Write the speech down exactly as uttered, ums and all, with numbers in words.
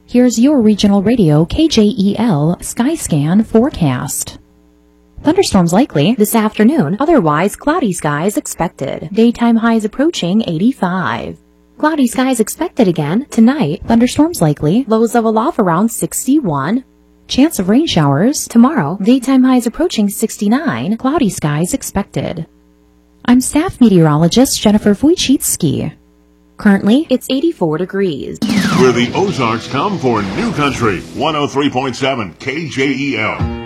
Here's your regional radio K J E L Skyscan forecast. Thunderstorms likely this afternoon, otherwise cloudy skies expected. Daytime highs approaching eighty-five. Cloudy skies expected again tonight. Thunderstorms likely, lows level off around sixty-one. Chance of rain showers tomorrow. Daytime highs approaching sixty-nine. Cloudy skies expected. I'm staff meteorologist Jennifer Wojcicki. Currently, it's eighty-four degrees. Where the Ozarks come for New Country, one oh three point seven K J E L.